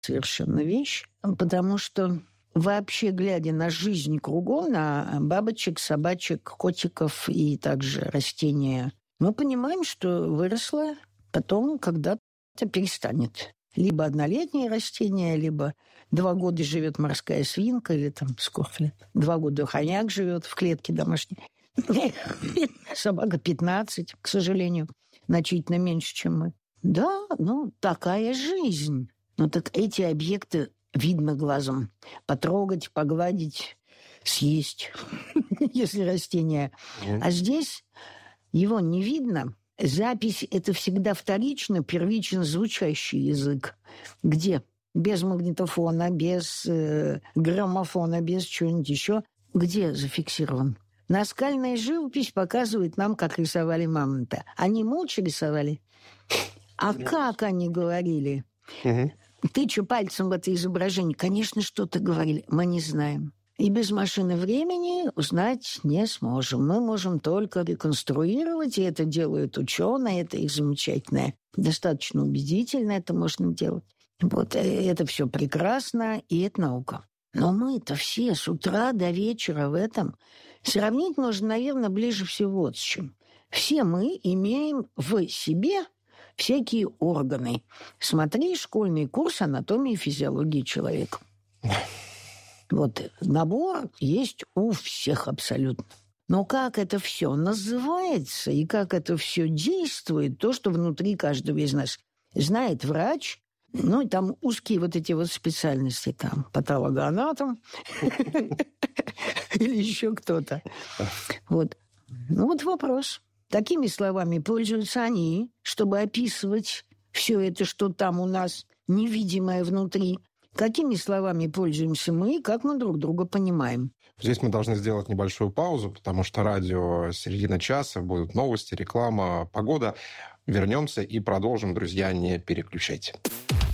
совершенно вещь, потому что вообще, глядя на жизнь кругом, на бабочек, собачек, котиков и также растения, мы понимаем, что выросло, потом когда-то перестанет. Либо однолетнее растение, либо 2 года живет морская свинка, или там сколько лет? 2 года хомяк живет в клетке домашней. Собака 15, к сожалению, значительно меньше, чем мы. Да, такая жизнь. Так эти объекты видно глазом. Потрогать, погладить, съесть, если растение. А здесь его не видно. Запись – это всегда вторично, первично звучащий язык. Где? Без магнитофона, без граммофона, без чего-нибудь еще. Где зафиксирован? Наскальная живопись показывает нам, как рисовали мамонта. Они молча рисовали. А как они говорили? Тычу пальцем в это изображение. Конечно, что-то говорили. Мы не знаем. И без машины времени узнать не сможем. Мы можем только реконструировать, и это делают ученые, это их замечательное. Достаточно убедительно это можно делать. Это все прекрасно, и это наука. Но мы-то все с утра до вечера в этом. Сравнить можно, наверное, ближе всего с чем. Все мы имеем в себе всякие органы. Смотри школьный курс анатомии и физиологии человека. Набор есть у всех абсолютно. Но как это все называется и как это все действует, то, что внутри каждого из нас знает врач, и там узкие эти специальности, там, патологоанатом или еще кто-то. Вопрос. Такими словами пользуются они, чтобы описывать все это, что там у нас невидимое внутри. Какими словами пользуемся мы, как мы друг друга понимаем? Здесь мы должны сделать небольшую паузу, потому что радио середина часа, будут новости, реклама, погода. Вернемся и продолжим, друзья, не переключайте.